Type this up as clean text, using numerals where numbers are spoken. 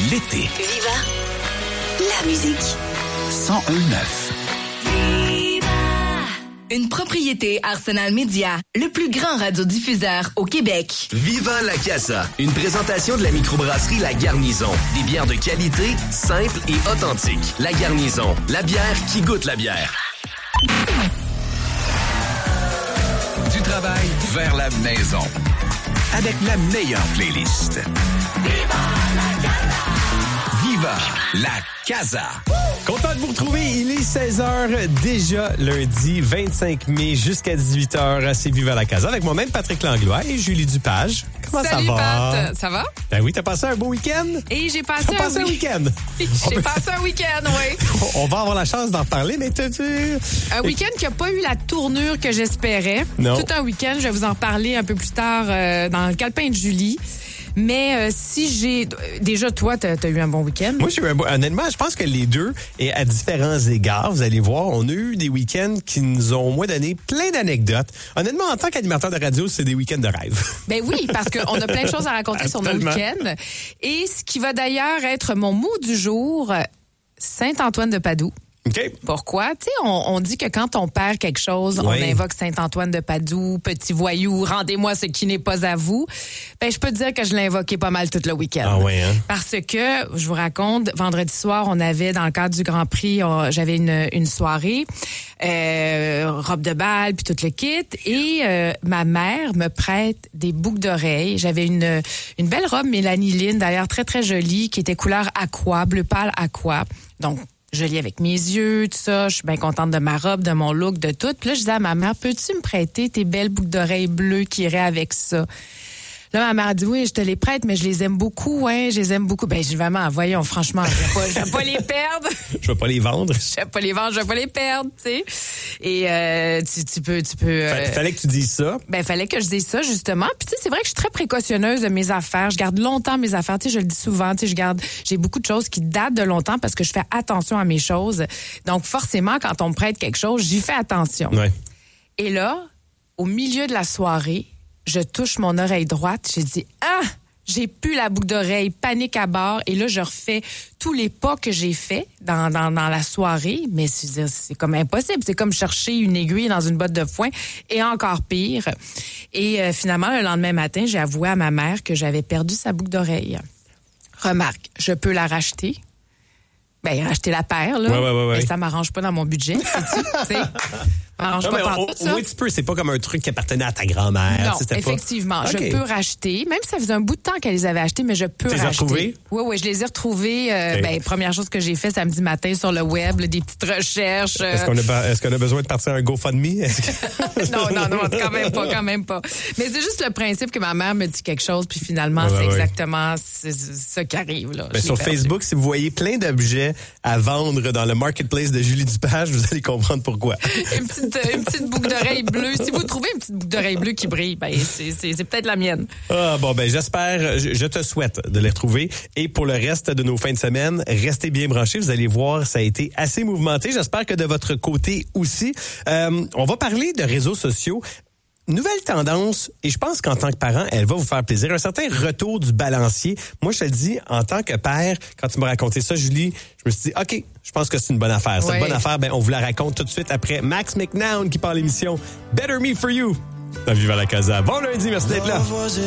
l'été. Viva la musique. 101.9. Une propriété Arsenal Média, le plus grand radiodiffuseur au Québec. Viva la Casa, une présentation de la microbrasserie La Garnison. Des bières de qualité, simples et authentiques. La Garnison, la bière qui goûte la bière. Du travail vers la maison. Avec la meilleure playlist. Viva la Casa. Content de vous retrouver. Il est 16h déjà lundi 25 mai jusqu'à 18h. C'est Viva la Casa avec moi-même Patrick Langlois et Julie Dupage. Comment Salut, ça va? Pat, ça va? Ben oui, t'as passé un beau week-end? Et j'ai passé un week-end. J'ai passé un week-end, oui. On va avoir la chance d'en parler, mais Un week-end qui n'a pas eu la tournure que j'espérais. Non. Tout un week-end, je vais vous en reparler un peu plus tard dans le calepin de Julie. Mais si j'ai... Déjà, toi, t'as eu un bon week-end? Moi, j'ai eu honnêtement, je pense que les deux, et à différents égards, vous allez voir, on a eu des week-ends qui nous ont, au moins, donné plein d'anecdotes. Honnêtement, en tant qu'animateur de radio, c'est des week-ends de rêve. Ben oui, parce qu'on a plein de choses à raconter sur nos week-ends. Et ce qui va d'ailleurs être mon mot du jour, Saint-Antoine de Padoue. OK. Pourquoi? Tu sais, on dit que quand on perd quelque chose, Oui. on invoque Saint-Antoine de Padoue, petit voyou, rendez-moi ce qui n'est pas à vous. Ben, je peux te dire que je l'ai invoqué pas mal tout le week-end. Ah ouais, hein? Parce que, je vous raconte, vendredi soir, on avait, dans le cadre du Grand Prix, j'avais une soirée, robe de bal, puis tout le kit. Et ma mère me prête des boucles d'oreilles. J'avais une belle robe mélanieline, d'ailleurs très, très jolie, qui était couleur aqua, bleu pâle aqua. Donc, je lis avec mes yeux, tout ça. Je suis bien contente de ma robe, de mon look, de tout. Puis là, je disais à ma mère, peux-tu me prêter tes belles boucles d'oreilles bleues qui iraient avec ça? Là, ma mère a dit, oui, je te les prête, mais je les aime beaucoup, ouais, je les aime beaucoup. Ben, j'ai vraiment, voyons, franchement, je vais pas les perdre. Je vais pas les vendre. Je vais pas les vendre, je vais pas les perdre, tu sais. Et tu peux. Fallait que tu dises ça. Ben, fallait que je dise ça, justement. Puis, tu sais, c'est vrai que je suis très précautionneuse de mes affaires. Je garde longtemps mes affaires. Tu sais, je le dis souvent, tu sais, j'ai beaucoup de choses qui datent de longtemps parce que je fais attention à mes choses. Donc, forcément, quand on me prête quelque chose, j'y fais attention. Ouais. Et là, au milieu de la soirée, je touche mon oreille droite. J'ai dit, j'ai plus la boucle d'oreille, panique à bord. Et là, je refais tous les pas que j'ai faits dans la soirée. Mais c'est comme impossible. C'est comme chercher une aiguille dans une botte de foin. Et encore pire. Et finalement, le lendemain matin, j'ai avoué à ma mère que j'avais perdu sa boucle d'oreille. Remarque, je peux la racheter. Ben, racheter la paire, là. Ouais. Mais ça m'arrange pas dans mon budget, sais-tu? M'arrange pas au ça. moins, tu peux. C'est pas comme un truc qui appartenait à ta grand-mère. Non, effectivement. Pas... Je Okay. peux racheter. Même si ça faisait un bout de temps qu'elle les avait achetés, mais je peux racheter. Tu les as retrouvés? Oui, je les ai retrouvés. Okay. Ben, première chose que j'ai fait samedi matin sur le web, là, des petites recherches. Est-ce qu'on a besoin de partir un GoFundMe? Non, quand même pas. Mais c'est juste le principe que ma mère me dit quelque chose, puis finalement, c'est exactement ce qui arrive, là. Ben, sur Facebook, si vous voyez plein d'objets à vendre dans le marketplace de Julie Dupage, vous allez comprendre pourquoi. Une petite boucle d'oreille bleue. Si vous trouvez une petite boucle d'oreille bleue qui brille, ben c'est peut-être la mienne. Ah bon, ben j'espère, je te souhaite de les retrouver. Et pour le reste de nos fins de semaine, restez bien branchés. Vous allez voir, ça a été assez mouvementé. J'espère que de votre côté aussi. On va parler de réseaux sociaux. Nouvelle tendance, et je pense qu'en tant que parent, elle va vous faire plaisir. Un certain retour du balancier. Moi, je te le dis, en tant que père, quand tu m'as raconté ça, Julie, je me suis dit, OK, je pense que c'est une bonne affaire. Cette bonne affaire, ben, on vous la raconte tout de suite après Max McNown qui part l'émission Better Me For You. Viva la Casa. Bon lundi, merci d'être là.